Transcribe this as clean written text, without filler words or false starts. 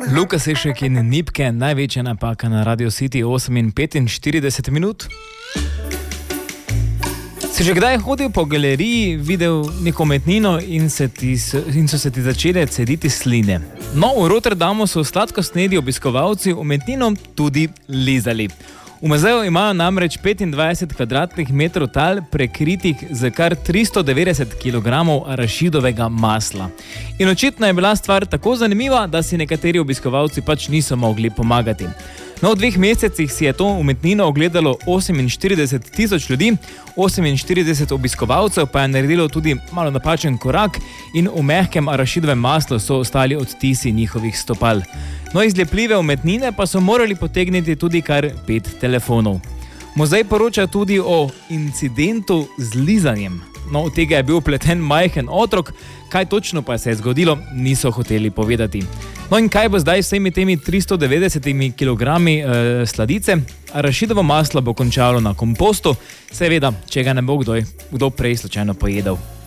Luka Sešek in Nipke, največja napaka na Radio City, 8:45 minut. Si že kdaj hodil po galeriji, videl neko umetnino in so se ti začele cediti sline? No, v Rotterdamu so sladkostnedi obiskovalci umetnino tudi lizali. V muzeju imajo namreč 25 kvadratnih metrov tal prekritih z kar 390 kg arašidovega masla. In očitno je bila stvar tako zanimiva, da si nekateri obiskovalci pač niso mogli pomagati. No, v 2 mesecih si je to umetnino ogledalo 48 tisoč ljudi, 48 obiskovalcev pa je naredilo tudi malo napačen korak in v mehkem arašidovem maslu so ostali odtisi njihovih stopal. No, iz lepljive umetnine pa so morali potegniti tudi kar 5 telefonov. Muzej poroča tudi o incidentu z lizanjem. No, od tega je bil vpleten majhen otrok, kaj točno pa se je zgodilo, niso hoteli povedati. No in kaj bo zdaj vsemi temi 390 kg sladice? Arašidovo maslo bo končalo na kompostu, seveda, če ga ne bo kdo prej slučajno pojedel.